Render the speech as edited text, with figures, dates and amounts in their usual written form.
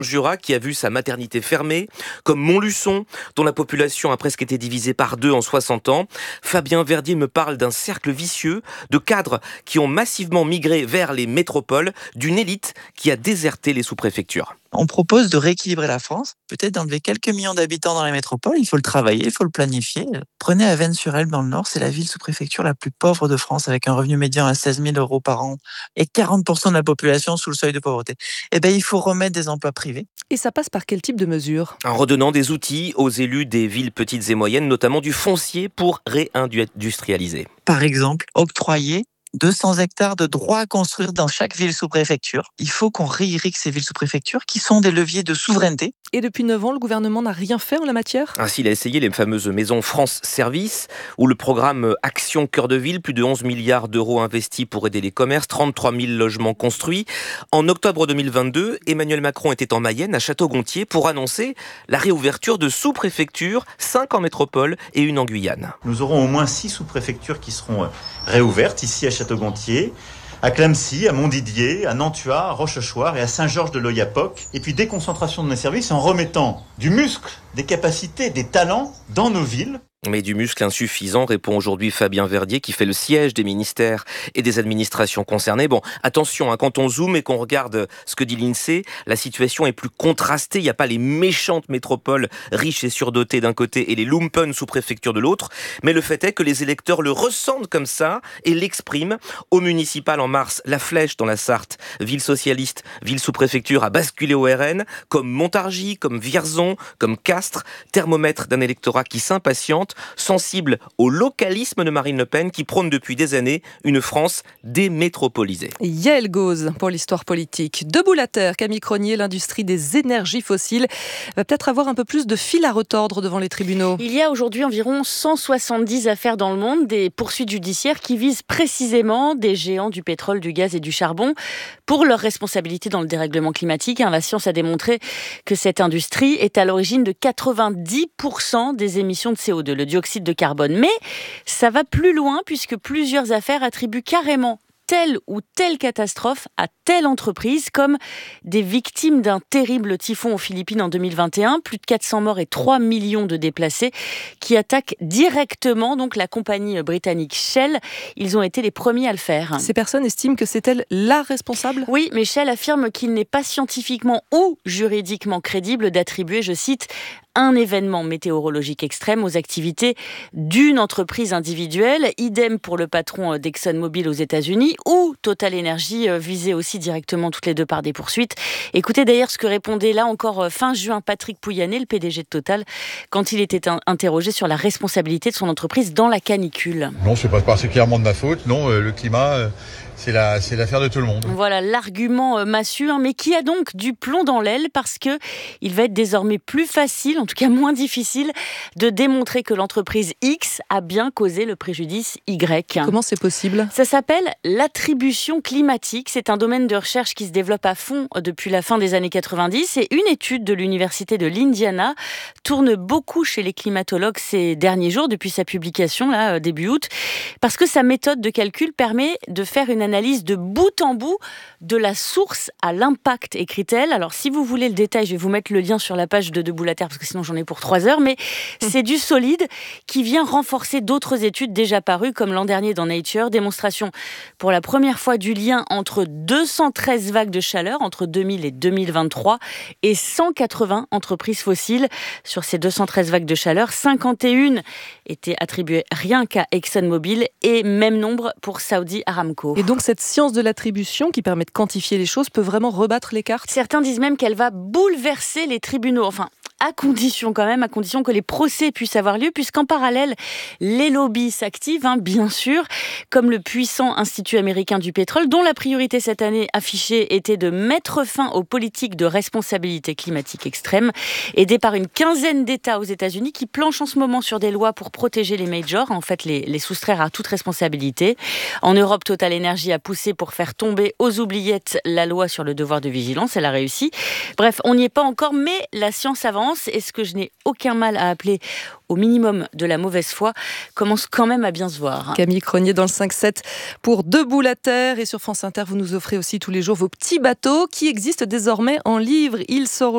Jura qui a vu sa maternité fermée, comme Montluçon, dont la population a presque été divisée par 2 en 60 ans. Fabien Verdier me parle d'un cercle vicieux de cadres qui ont massivement migré vers les métropoles, d'une élite qui a déserté les sous-préfectures. On propose de rééquilibrer la France, peut-être d'enlever quelques millions d'habitants dans les métropoles. Il faut le travailler, il faut le planifier. Prenez Avesnes-sur-Helpe dans le Nord, c'est la ville sous-préfecture la plus pauvre de France, avec un revenu médian à 16 000 euros par an et 40% de la population sous le seuil de pauvreté. Il faut remettre des emplois privés. Et ça passe par quel type de mesures ? En redonnant des outils aux élus des villes petites et moyennes, notamment du foncier pour réindustrialiser. Par exemple, octroyer 200 hectares de droits à construire dans chaque ville sous-préfecture. Il faut qu'on réirrigue ces villes sous-préfectures qui sont des leviers de souveraineté. Et depuis 9 ans, le gouvernement n'a rien fait en la matière ? Ainsi, il a essayé les fameuses maisons France Service ou le programme Action Cœur de Ville, plus de 11 milliards d'euros investis pour aider les commerces, 33 000 logements construits. En octobre 2022, Emmanuel Macron était en Mayenne, à Château-Gontier, pour annoncer la réouverture de sous-préfectures, 5 en métropole et 1 en Guyane. Nous aurons au moins 6 sous-préfectures qui seront réouvertes ici à Château-Gontier, à Clamecy, à Montdidier, à Nantua, à Rochechouart et à Saint-Georges-de-l'Oyapock. Et puis déconcentration de nos services en remettant du muscle, des capacités, des talents dans nos villes. Mais du muscle insuffisant, répond aujourd'hui Fabien Verdier, qui fait le siège des ministères et des administrations concernées. Bon, attention, quand on zoome et qu'on regarde ce que dit l'INSEE, la situation est plus contrastée. Il n'y a pas les méchantes métropoles riches et surdotées d'un côté et les lumpen sous-préfectures de l'autre. Mais le fait est que les électeurs le ressentent comme ça et l'expriment. Au municipal, en mars, La Flèche, dans la Sarthe, ville socialiste, ville sous-préfecture, a basculé au RN, comme Montargis, comme Vierzon, comme Castres, thermomètre d'un électorat qui s'impatiente, sensible au localisme de Marine Le Pen qui prône depuis des années une France démétropolisée. Yael Gauze pour l'histoire politique. Debout la terre, Camille Cronier, l'industrie des énergies fossiles va peut-être avoir un peu plus de fil à retordre devant les tribunaux. Il y a aujourd'hui environ 170 affaires dans le monde, des poursuites judiciaires qui visent précisément des géants du pétrole, du gaz et du charbon pour leur responsabilité dans le dérèglement climatique. La science a démontré que cette industrie est à l'origine de 90% des émissions de CO2. Le dioxyde de carbone. Mais ça va plus loin puisque plusieurs affaires attribuent carrément telle ou telle catastrophe à telle entreprise, comme des victimes d'un terrible typhon aux Philippines en 2021, plus de 400 morts et 3 millions de déplacés, qui attaquent directement donc la compagnie britannique Shell. Ils ont été les premiers à le faire. Ces personnes estiment que c'est elle la responsable ? Oui, mais Shell affirme qu'il n'est pas scientifiquement ou juridiquement crédible d'attribuer, je cite, un événement météorologique extrême aux activités d'une entreprise individuelle. Idem pour le patron d'ExxonMobil aux États-Unis ou Total Energy, visé aussi directement toutes les deux par des poursuites. Écoutez d'ailleurs ce que répondait là encore fin juin Patrick Pouyanné, le PDG de Total, quand il était interrogé sur la responsabilité de son entreprise dans la canicule. Non, c'est pas particulièrement de ma faute. Non, le climat... C'est l'affaire de tout le monde. Voilà l'argument massu, mais qui a donc du plomb dans l'aile parce que il va être désormais plus facile, en tout cas moins difficile, de démontrer que l'entreprise X a bien causé le préjudice Y. Comment c'est possible ? Ça s'appelle l'attribution climatique. C'est un domaine de recherche qui se développe à fond depuis la fin des années 90. Et une étude de l'université de l'Indiana tourne beaucoup chez les climatologues ces derniers jours, depuis sa publication, là, début août, parce que sa méthode de calcul permet de faire une analyse de bout en bout de la source à l'impact, écrit-elle. Alors, si vous voulez le détail, je vais vous mettre le lien sur la page de Debout la Terre, parce que sinon j'en ai pour 3 heures, mais c'est du solide qui vient renforcer d'autres études déjà parues, comme l'an dernier dans Nature, démonstration pour la première fois du lien entre 213 vagues de chaleur entre 2000 et 2023 et 180 entreprises fossiles. Sur ces 213 vagues de chaleur, 51 étaient attribuées rien qu'à ExxonMobil et même nombre pour Saudi Aramco. Et donc cette science de l'attribution qui permet de quantifier les choses peut vraiment rebattre les cartes ? Certains disent même qu'elle va bouleverser les tribunaux. Enfin, à condition que les procès puissent avoir lieu, puisqu'en parallèle, les lobbies s'activent, bien sûr, comme le puissant Institut américain du pétrole, dont la priorité cette année affichée était de mettre fin aux politiques de responsabilité climatique extrême, aidé par une quinzaine d'États aux États-Unis qui planchent en ce moment sur des lois pour protéger les majors, en fait les soustraire à toute responsabilité. En Europe, Total Energy a poussé pour faire tomber aux oubliettes la loi sur le devoir de vigilance, elle a réussi. Bref, on n'y est pas encore, mais la science avance. Et ce que je n'ai aucun mal à appeler au minimum de la mauvaise foi commence quand même à bien se voir. Camille Cronier dans le 5-7 pour Debout la Terre. Et sur France Inter, vous nous offrez aussi tous les jours vos petits bateaux qui existent désormais en livre. Ils sortent